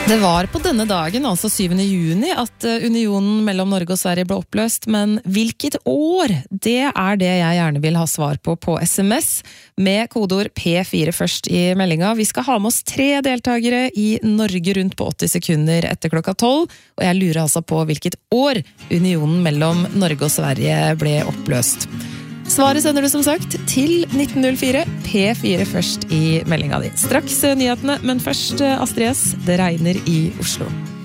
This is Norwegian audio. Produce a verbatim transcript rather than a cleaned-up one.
Det var på denne dagen, altså syvende juni, at unionen mellom Norge og Sverige ble oppløst, men hvilket år? Det er det jeg gjerne vil ha svar på på sms, med kodeord P fire først i meldinga. Vi skal ha med oss tre deltagere i Norge rundt på åtti sekunder etter klokka tolv, og jeg lurer altså på hvilket år unionen mellom Norge og Sverige ble oppløst. Svaret sender du som sagt til nitten null fire, P fire først i meldinga di. Straks nyhetene, men først Astrid S, det regner i Oslo.